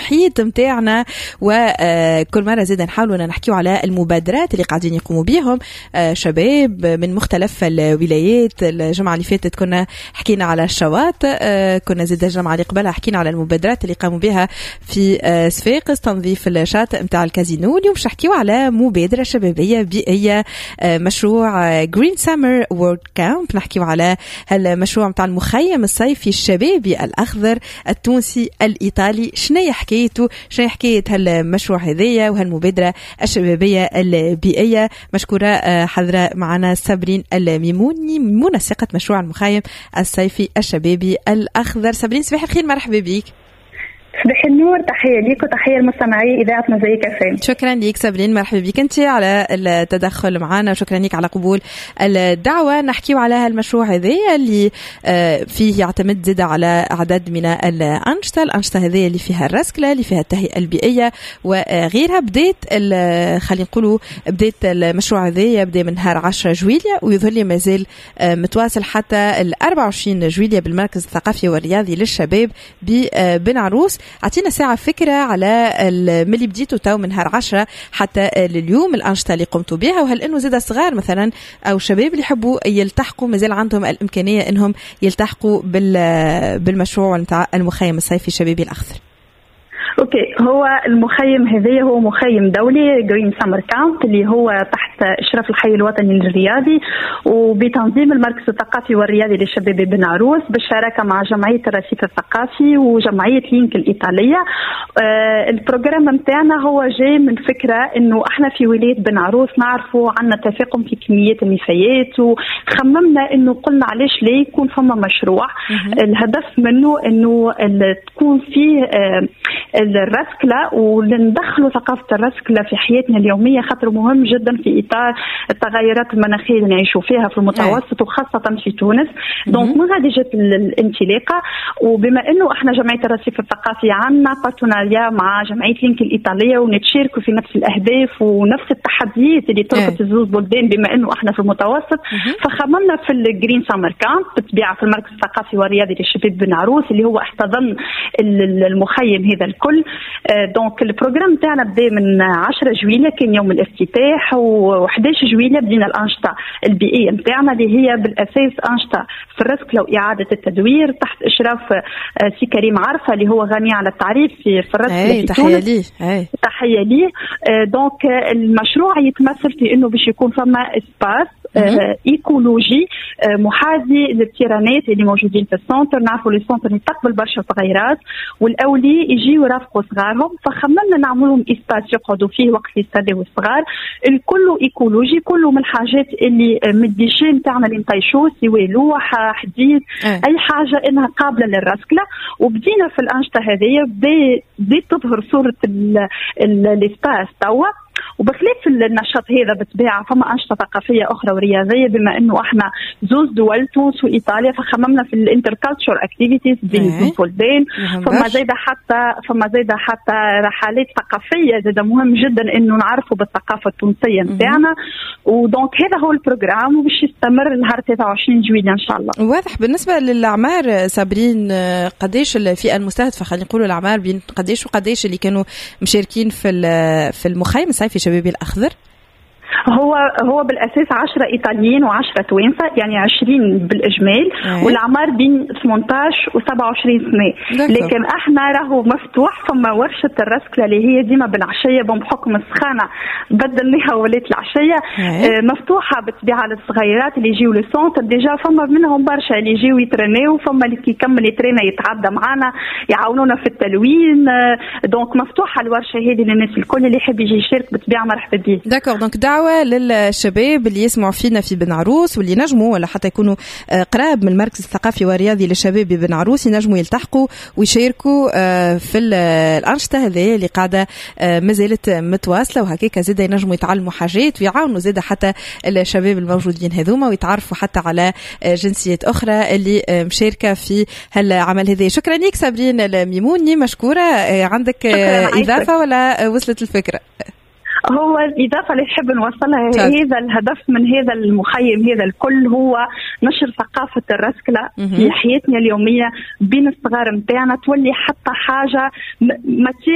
المحيط متاعنا، وكل مرة زيدا نحاولوا نحكيو على المبادرات اللي قاعدين يقوموا بيهم شباب من مختلف الولايات. الجمعة اللي فاتت كنا حكينا على الشواطئ، كنا زيد الجمعة اللي قبلها حكينا على المبادرات اللي قاموا بها في صفاقس تنظيف الشاطئ متاع الكازينو. اليوم مش نحكيو على مبادرة شبابية بيئية، مشروع Green Summer World Camp. نحكيو على هالمشروع متاع المخيم الصيفي الشبابي الأخضر التونسي الإيطالي. شنو حكايته، شنو حكاية هالمشروع هذية وهالمبادرة الشبابية البيئية؟ مشكورة حضرة معنا صابرين الميموني منسقة مشروع المخيم الصيفي الشبابي الأخضر. صابرين صباح الخير، مرحبا بك. صباح النور، تحية ليك وتحية لمستمعي إذاعة مزيك FM. شكرا ليك صابرين، مرحبا بك انت على التدخل معنا، وشكرا ليك على قبول الدعوة. نحكيو على هالمشروع هذا اللي فيه يعتمد زيادة على عدد من الأنشطة هذه اللي فيها الرسكلة، اللي فيها التهيئة البيئية وغيرها. خلينا نقولوا بديت المشروع هذا بدأ من نهار 10 جويلية ويظل مازال متواصل حتى 24 جويلية بالمركز الثقافي والرياضي للشباب ببن عروس. عطينا ساعة فكرة على ملي بديتوا تو من نهار 10 حتى لليوم، الأنشطة اللي قمتوا بها، وهل إنه زيادة صغار مثلا أو شباب اللي يحبوا يلتحقوا مازال عندهم الإمكانية إنهم يلتحقوا بالمشروع متاع المخيم الصيفي الشبابي الأخضر. اوكي، هو المخيم هذا هو مخيم دولي جرين سمر كامب اللي هو تحت اشراف الحي الوطني الرياضي وبتنظيم المركز الثقافي والرياضي للشباب بن عروس بالشراكه مع جمعيه الرصيف الثقافي وجمعيه لينك الايطاليه. البروجرام نتاعنا هو جاي من فكره انه احنا في ولايه بن عروس نعرفوا عندنا تفاقم في كميات النفايات، وخممنا انه قلنا علاش لا يكون فما مشروع الهدف منه انه تكون فيه الرسكلة وندخلوا ثقافة الرسكلة في حياتنا اليومية، خاطر مهم جدا في إطار التغيرات المناخية اللي نعيشوا فيها في المتوسط وخاصة في تونس. دونك من هذه جت الانطلاقة، وبما أنه احنا جمعية الرصيف الثقافي عنا بارتناريا مع جمعية لينك الإيطالية ونتشاركوا في نفس الأهداف ونفس التحديات اللي تربط الزوز بلدان بما أنه احنا في المتوسط. فخممنا في الجرين سامر كامب بالطبيعة في المركز الثقافي والرياضي للشباب بن عروس اللي هو احتضن المخيم هذا الكل. دونك البروجرام تاعنا بدا من 10 جويلية كان يوم الافتتاح، و11 جويلية بدينا الأنشطة البيئية نتاعنا اللي هي بالأساس أنشطة في الرسكلة وإعادة التدوير تحت إشراف سي كريم عرفة اللي هو غني على التعريف في الرسكلة في تونس. تحية ليه. دونك المشروع يتمثل في إنه باش يكون فما إسباس ايكولوجي محاذي للتيرانات اللي موجودين في السنتر. نعرفوا لي السنتر يستقبل برشا تغيرات والاولي يجيوا يرافقوا صغارهم، فخممنا نعملهم اسباس يقعدوا فيه وقت يستدعوا الصغار. الكل ايكولوجي، كله من الحاجات اللي من الديشي نتاعنا اللي نطيشوه سواء لوحه حديد اي حاجه انها قابله للرسكله. وبدينا في الانشطه هذه بدات تظهر صوره الاسباس توا. وبخلاف النشاط هذا بالطبيعه فما انشطه ثقافيه اخرى ورياضيه بما انه احنا زوز دول تونس وايطاليا، فخممنا في الانتركالتشر اكتيفيتيز بين البلدان. فما زايده حتى رحلات ثقافيه، زاده مهم جدا انه نعرفوا بالثقافه التونسيه نتاعنا. ودونك هذا هو البروجرام وباش يستمر نهار 23 جويلية ان شاء الله. واضح. بالنسبه للاعمار صابرين، قديش الفئه المستهدفه، خلينا نقولوا الاعمار بين قديش وقديش اللي كانوا مشاركين في المخيم الصيفي الشبابي الأخضر؟ هو بالأساس 10 إيطاليين و10 توانسة، يعني 20 بالإجمال. والأعمار بين 18 و27 سنة. لكن احنا راهو مفتوح. فما ورشة الرسكلة اللي هي ديما بالعشية بحكم السخانة بدلناها ولات العشية مفتوحة بالطبيعة للصغيرات اللي يجيوا للسونتر. ديجا فما منهم برشا اللي يجيوا يترناو، فما اللي كيكمل يترينا يتعدى معنا يعاونونا في التلوين. دونك مفتوحة الورشة هذه للناس الكل اللي يحب يجي يشارك بالطبيعة مرحبا به. داكور. دونك دعوة للشباب اللي يسمعوا فينا في بن عروس واللي نجموا ولا حتى يكونوا قراب من المركز الثقافي والرياضي للشباب بن عروس ينجموا يلتحقوا ويشاركوا في الأنشطة هذه اللي قاعدة ما زالت متواصلة، وهكاك زيدا ينجموا يتعلموا حاجات ويعاونوا زيدا حتى الشباب الموجودين هذوما ويتعرفوا حتى على جنسيات أخرى اللي مشاركة في هالعمل هذا. شكرا لك صابرين الميموني، مشكورة. عندك إضافة ولا وصلت الفكرة؟ هو الإضافة اللي نحب نوصلها هذا الهدف من هذا المخيم هذا الكل هو نشر ثقافة الرسكلة في حياتنا اليومية بين الصغار متاعنا، تولي حتى حاجة ما